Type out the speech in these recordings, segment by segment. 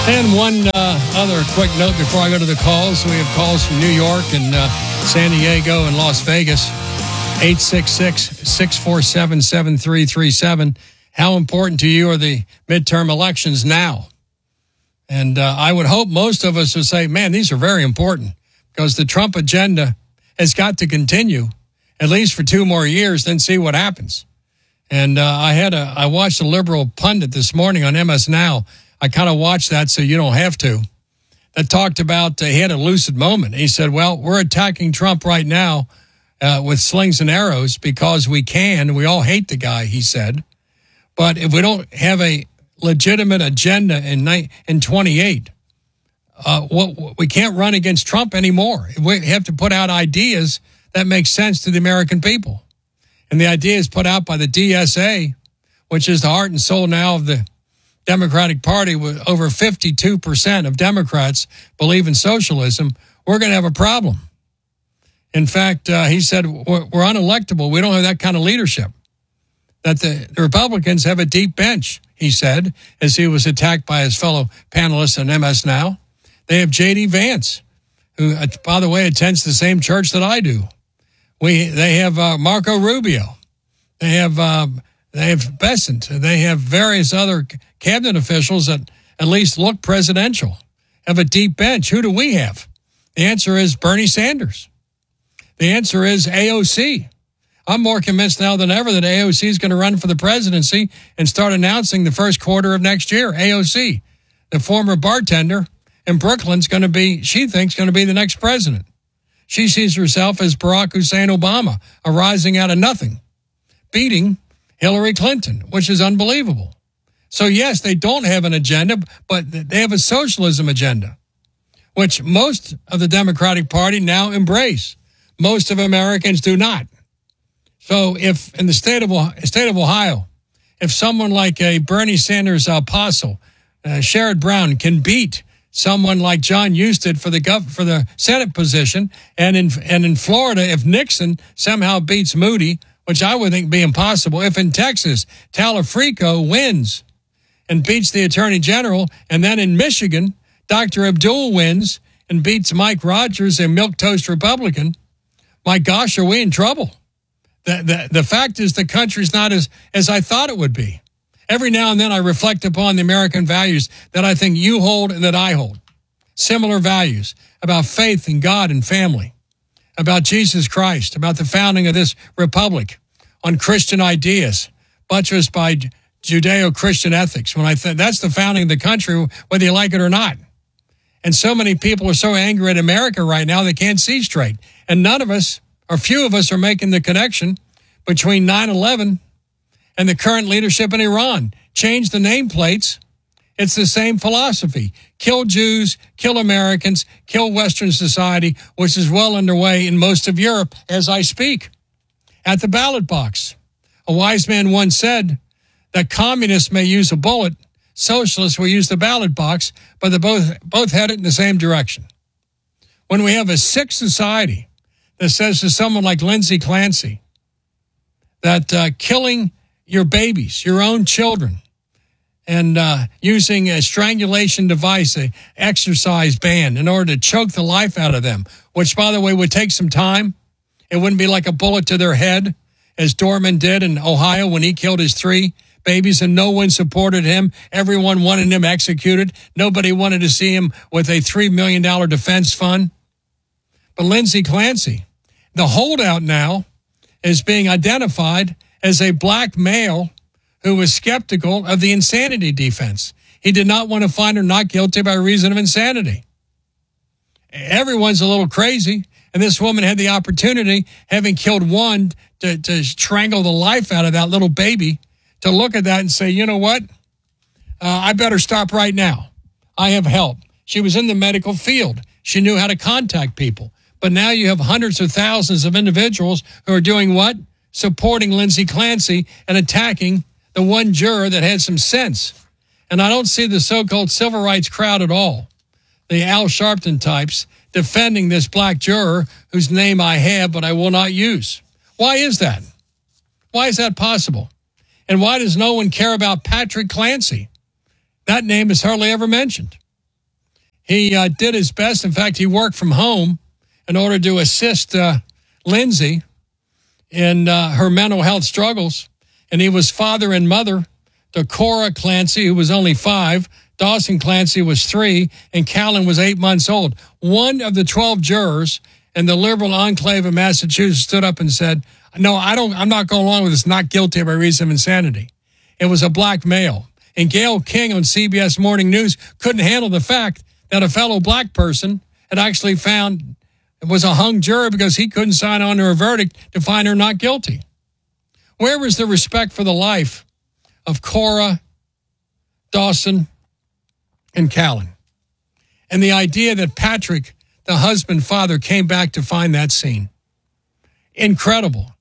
And one other quick note before I go to the calls. We have calls from New York and San Diego and Las Vegas. 866-647-7337. How important to you are the midterm elections now? And I would hope most of us would say, man, these are very important because the Trump agenda has got to continue at least for 2 more years, then see what happens. And I watched a liberal pundit this morning on MS Now. I kind of watched that so you don't have to. That talked about, he had a lucid moment. He said, well, we're attacking Trump right now with slings and arrows because we can. We all hate the guy, he said. But if we don't have a legitimate agenda in 28, we can't run against Trump anymore. We have to put out ideas that make sense to the American people. And the idea is put out by the DSA, which is the heart and soul now of the Democratic Party. With over 52% of Democrats believe in socialism, we're going to have a problem. In fact, he said, we're unelectable. We don't have that kind of leadership. That the Republicans have a deep bench, he said, as he was attacked by his fellow panelists on MS Now. They have J.D. Vance, who, by the way, attends the same church that I do. They have Marco Rubio. They have Bessent. They have various other cabinet officials that at least look presidential, have a deep bench. Who do we have? The answer is Bernie Sanders. The answer is AOC. I'm more convinced now than ever that AOC is going to run for the presidency and start announcing the first quarter of next year. AOC, the former bartender in Brooklyn, she thinks going to be the next president. She sees herself as Barack Hussein Obama, arising out of nothing, beating Hillary Clinton, which is unbelievable. So, yes, they don't have an agenda, but they have a socialism agenda, which most of the Democratic Party now embrace. Most of Americans do not. So if in the state of Ohio, if someone like a Bernie Sanders apostle, Sherrod Brown, can beat someone like John Husted for the Senate position, and in Florida, if Nixon somehow beats Moody, which I would think be impossible, if in Texas Talafrico wins and beats the Attorney General, and then in Michigan Dr. Abdul wins and beats Mike Rogers, a milquetoast Republican, my gosh, are we in trouble? The fact is the country's not as I thought it would be. Every now and then I reflect upon the American values that I think you hold and that I hold. Similar values about faith in God and family, about Jesus Christ, about the founding of this republic, on Christian ideas, buttressed by Judeo-Christian ethics. When I think that's the founding of the country, whether you like it or not. And so many people are so angry at America right now they can't see straight. And none of us, or few of us, are making the connection between 9/11 and the current leadership in Iran. Change the nameplates. It's the same philosophy. Kill Jews, kill Americans, kill Western society, which is well underway in most of Europe as I speak. At the ballot box, a wise man once said that communists may use a bullet, socialists will use the ballot box, but they're both headed in the same direction. When we have a sick society that says to someone like Lindsey Clancy that killing your babies, your own children, and using a strangulation device, a exercise ban, in order to choke the life out of them, which, by the way, would take some time. It wouldn't be like a bullet to their head, as Dorman did in Ohio when he killed his 3 babies, and no one supported him. Everyone wanted him executed. Nobody wanted to see him with a $3 million defense fund. But Lindsey Clancy, the holdout now, is being identified as a black male who was skeptical of the insanity defense. He did not want to find her not guilty by reason of insanity. Everyone's a little crazy, and this woman had the opportunity, having killed one, to strangle the life out of that little baby, to look at that and say, you know what? I better stop right now. I have help. She was in the medical field. She knew how to contact people. But now you have hundreds of thousands of individuals who are doing what? Supporting Lindsey Clancy and attacking the one juror that had some sense. And I don't see the so-called civil rights crowd at all, the Al Sharpton types, defending this black juror whose name I have but I will not use. Why is that? Why is that possible? And why does no one care about Patrick Clancy? That name is hardly ever mentioned. He did his best. In fact, he worked from home in order to assist Lindsay in her mental health struggles. And he was father and mother to Cora Clancy, who was only 5. Dawson Clancy was 3, and Callan was 8 months old. One of the 12 jurors in the liberal enclave of Massachusetts stood up and said, "No, I'm not going along with this. Not guilty by reason of insanity." It was a black male. And Gayle King on CBS Morning News couldn't handle the fact that a fellow black person had actually found it was a hung juror because he couldn't sign on to a verdict to find her not guilty. Where was the respect for the life of Cora, Dawson, and Callan? And the idea that Patrick, the husband, father, came back to find that scene. Incredible.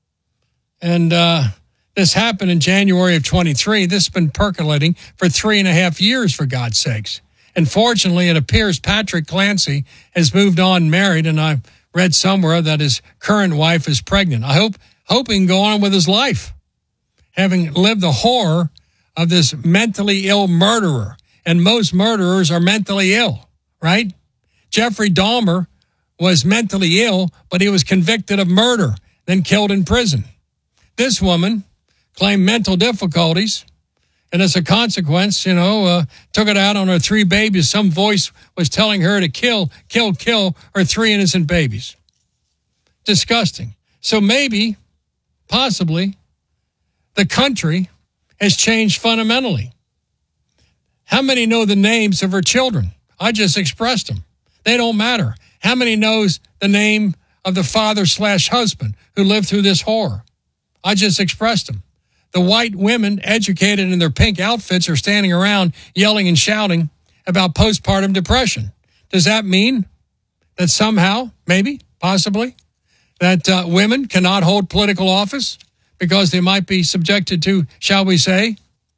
And this happened in January of 23. This has been percolating for 3.5 years, for God's sakes. And fortunately, it appears Patrick Clancy has moved on, married, and I've read somewhere that his current wife is pregnant. I hope he can go on with his life, having lived the horror of this mentally ill murderer. And most murderers are mentally ill, right? Jeffrey Dahmer was mentally ill, but he was convicted of murder, then killed in prison. This woman claimed mental difficulties, and as a consequence, took it out on her 3 babies. Some voice was telling her to kill her 3 innocent babies. Disgusting. So maybe, possibly, the country has changed fundamentally. How many know the names of her children? I just expressed them. They don't matter. How many knows the name of the father/husband who lived through this horror? I just expressed them. The white women, educated in their pink outfits, are standing around yelling and shouting about postpartum depression. Does that mean that somehow, maybe, possibly, that women cannot hold political office because they might be subjected to, shall we say,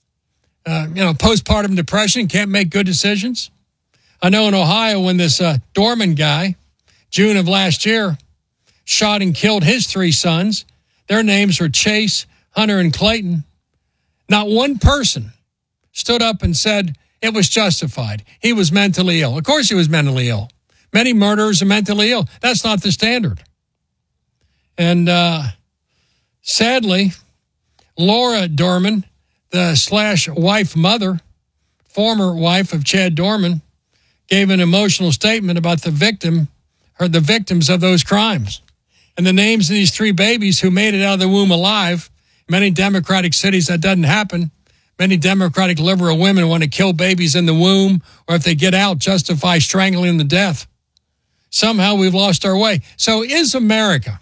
postpartum depression, can't make good decisions? I know in Ohio when this Dorman guy, June of last year, shot and killed his 3 sons. Their names were Chase, Hunter, and Clayton. Not one person stood up and said it was justified. He was mentally ill. Of course he was mentally ill. Many murderers are mentally ill. That's not the standard. And sadly, Laura Dorman, the /wife mother, former wife of Chad Dorman, gave an emotional statement about the victims of those crimes. And the names of these 3 babies who made it out of the womb alive. Many Democratic cities, that doesn't happen. Many Democratic liberal women want to kill babies in the womb, or if they get out, justify strangling them to death. Somehow we've lost our way. So is America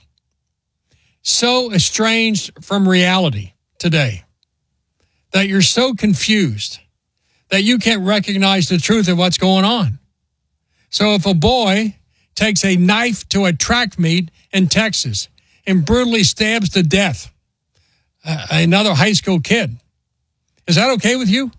so estranged from reality today that you're so confused that you can't recognize the truth of what's going on? So if a boy takes a knife to a track meet in Texas and brutally stabs to death another high school kid, is that okay with you?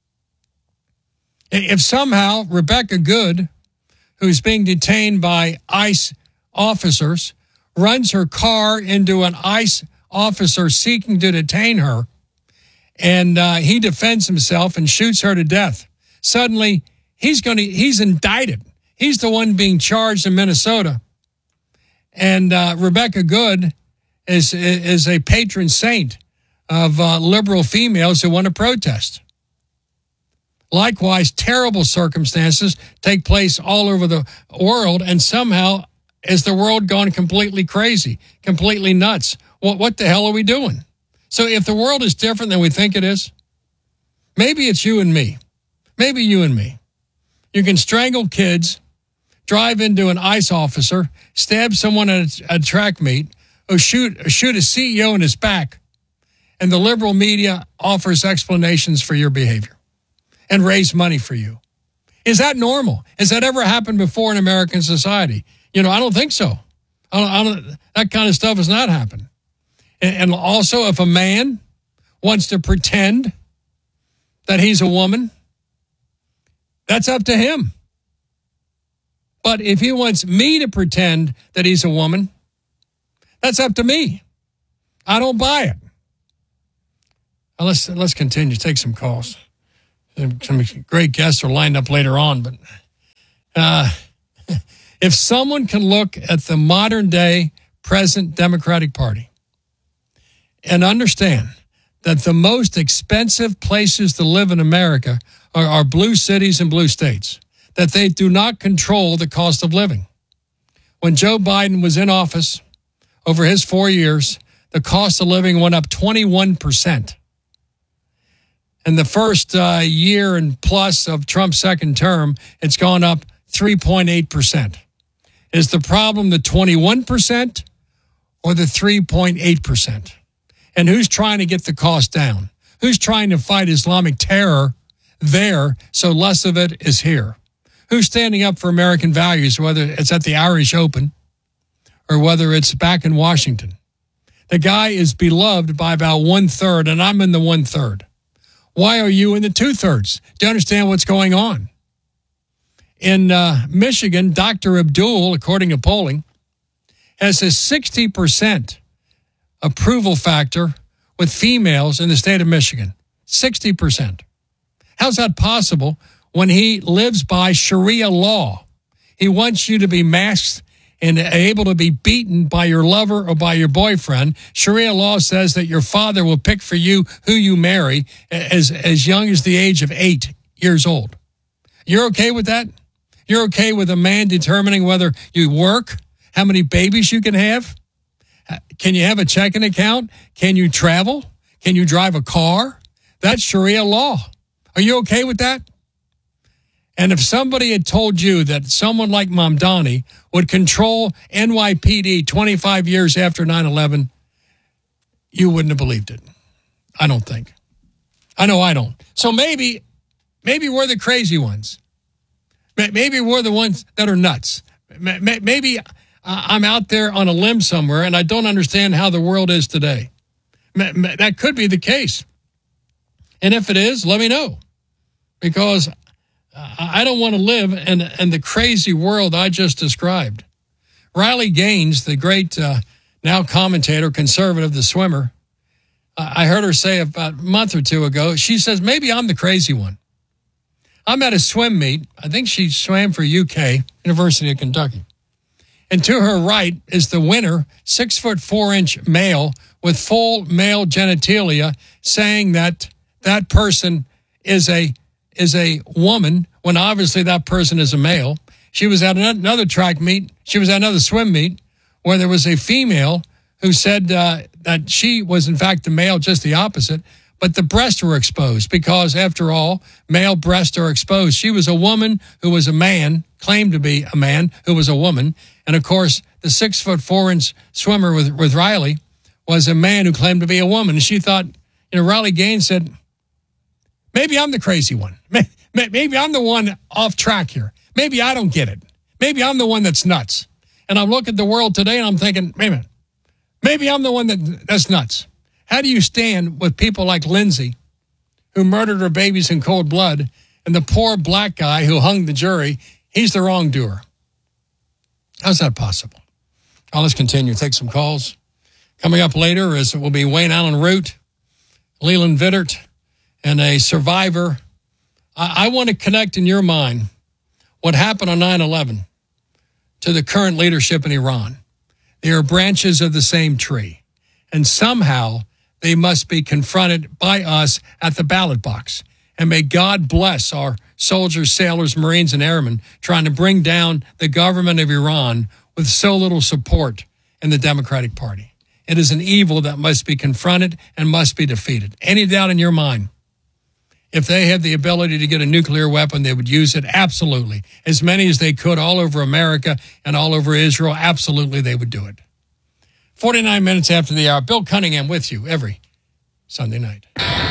If somehow Rebecca Good, who's being detained by ICE officers, runs her car into an ICE officer seeking to detain her, and he defends himself and shoots her to death, suddenly he's indicted. He's the one being charged in Minnesota. And Rebecca Good is a patron saint of liberal females who want to protest. Likewise, terrible circumstances take place all over the world, and somehow is the world gone completely crazy, completely nuts? What the hell are we doing? So if the world is different than we think it is, maybe it's you and me. Maybe you and me. You can strangle kids, drive into an ICE officer, stab someone at a track meet, or shoot a CEO in his back, and the liberal media offers explanations for your behavior and raise money for you. Is that normal? Has that ever happened before in American society? I don't think so. That kind of stuff has not happened. And also, if a man wants to pretend that he's a woman, that's up to him. But if he wants me to pretend that he's a woman, that's up to me. I don't buy it. Now let's continue. Take some calls. Some great guests are lined up later on, but If someone can look at the modern day present Democratic Party and understand that the most expensive places to live in America are blue cities and blue states, that they do not control the cost of living. When Joe Biden was in office, over his 4 years, the cost of living went up 21%. In the first year and plus of Trump's second term, it's gone up 3.8%. Is the problem the 21% or the 3.8%? And who's trying to get the cost down? Who's trying to fight Islamic terror there so less of it is here? Who's standing up for American values, whether it's at the Irish Open or whether it's back in Washington? The guy is beloved by about 1/3, and I'm in the 1/3. Why are you in the 2/3? Do you understand what's going on? In Michigan, Dr. Abdul, according to polling, has a 60% approval factor with females in the state of Michigan. 60%. How's that possible when he lives by Sharia law? He wants you to be masked and able to be beaten by your lover or by your boyfriend. Sharia law says that your father will pick for you who you marry as young as the age of 8 years old. You're okay with that? You're okay with a man determining whether you work, how many babies you can have? Can you have a checking account? Can you travel? Can you drive a car? That's Sharia law. Are you okay with that? And if somebody had told you that someone like Mamdani would control NYPD 25 years after 9/11, you wouldn't have believed it. I don't think. I know I don't. So maybe we're the crazy ones. Maybe we're the ones that are nuts. Maybe I'm out there on a limb somewhere and I don't understand how the world is today. That could be the case. And if it is, let me know. Because I don't want to live in the crazy world I just described. Riley Gaines, the great now commentator, conservative, the swimmer, I heard her say about a month or two ago, she says, maybe I'm the crazy one. I'm at a swim meet. I think she swam for UK, University of Kentucky. And to her right is the winner, 6'4" male with full male genitalia, saying that that person is a woman when obviously that person is a male. She was at another track meet. She was at another swim meet where there was a female who said that she was in fact the male, just the opposite. But the breasts were exposed because, after all, male breasts are exposed. She was a woman who was a man, claimed to be a man who was a woman. And, of course, the 6'4" swimmer with Riley was a man who claimed to be a woman. And she thought, Riley Gaines said, maybe I'm the crazy one. Maybe I'm the one off track here. Maybe I don't get it. Maybe I'm the one that's nuts. And I look at the world today and I'm thinking, wait a minute, maybe I'm the one that's nuts. How do you stand with people like Lindsay, who murdered her babies in cold blood, and the poor black guy who hung the jury, he's the wrongdoer? How's that possible? Well, let's continue. Take some calls. Coming up later will be Wayne Allen Root, Leland Vittert, and a survivor. I want to connect in your mind what happened on 9/11 to the current leadership in Iran. They are branches of the same tree, and somehow they must be confronted by us at the ballot box. And may God bless our soldiers, sailors, Marines, and airmen trying to bring down the government of Iran with so little support in the Democratic Party. It is an evil that must be confronted and must be defeated. Any doubt in your mind? If they had the ability to get a nuclear weapon, they would use it? Absolutely. As many as they could all over America and all over Israel, absolutely they would do it. 49 minutes after the hour, Bill Cunningham with you every Sunday night.